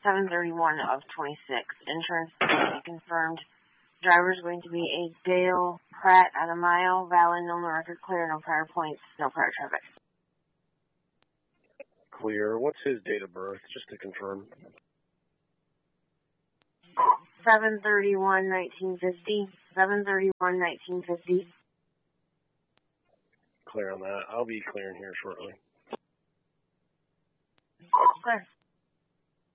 7/31 of 26. Insurance is going to be confirmed. Driver is going to be a Dale Pratt at a mile. Valid, no record clear, no prior points, no prior traffic. Clear. What's his date of birth, just to confirm? 7/31/1950. 7/31/1950. Clear on that. I'll be clearing here shortly. Clear.